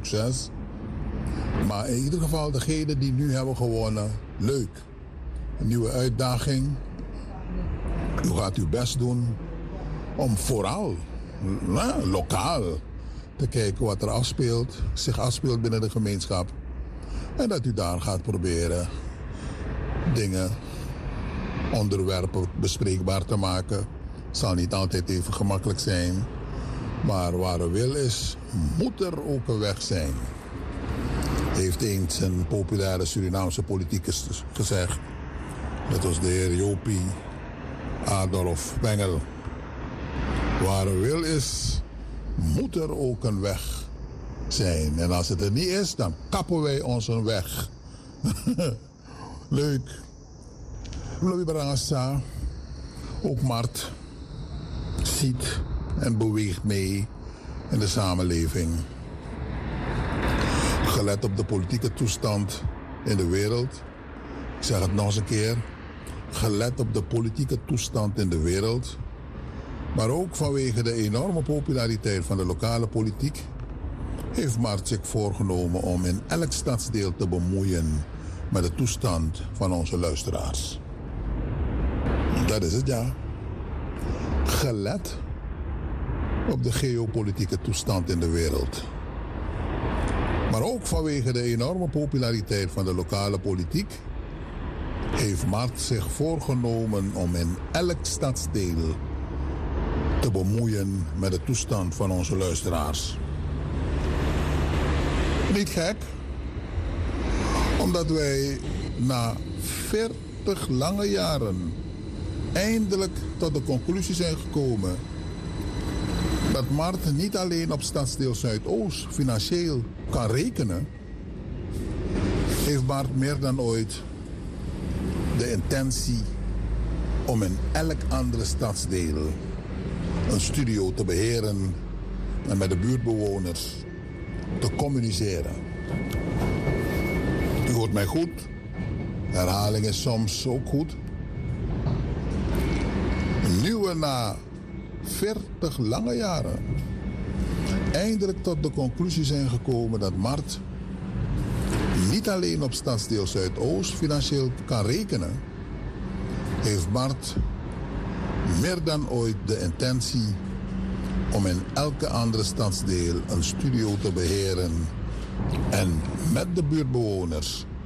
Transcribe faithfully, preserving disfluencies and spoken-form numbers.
succes. Maar in ieder geval, degenen die nu hebben gewonnen, leuk. Een nieuwe uitdaging. U gaat uw best doen om vooral nou, lokaal te kijken wat er afspeelt, zich afspeelt binnen de gemeenschap. En dat u daar gaat proberen dingen, onderwerpen bespreekbaar te maken. Zal niet altijd even gemakkelijk zijn. Maar waar er wil is, moet er ook een weg zijn. Heeft eens een populaire Surinaamse politicus gezegd. Dat was de heer Jopie Adolf Bengel. Waar er wil is, moet er ook een weg zijn. En als het er niet is, dan kappen wij ons een weg. Leuk. Louis Barangasa, ook Mart, ziet en beweegt mee in de samenleving. Gelet op de politieke toestand in de wereld. Ik zeg het nog eens een keer. Gelet op de politieke toestand in de wereld. Maar ook vanwege de enorme populariteit van de lokale politiek heeft Mart zich voorgenomen om in elk stadsdeel te bemoeien met de toestand van onze luisteraars. Dat is het, ja. Gelet op de geopolitieke toestand in de wereld. Maar ook vanwege de enorme populariteit van de lokale politiek heeft Mart zich voorgenomen om in elk stadsdeel te bemoeien met de toestand van onze luisteraars. Niet gek, omdat wij na veertig lange jaren eindelijk tot de conclusie zijn gekomen dat Mart niet alleen op stadsdeel Zuidoost financieel kan rekenen, heeft Mart meer dan ooit de intentie om in elk andere stadsdeel een studio te beheren en met de buurtbewoners te communiceren. U hoort mij goed. Herhaling is soms ook goed. Nu we na veertig lange jaren eindelijk tot de conclusie zijn gekomen dat Mart niet alleen op stadsdeel Zuidoost financieel kan rekenen, heeft Mart meer dan ooit de intentie om in elke andere stadsdeel een studio te beheren en met de buurtbewoners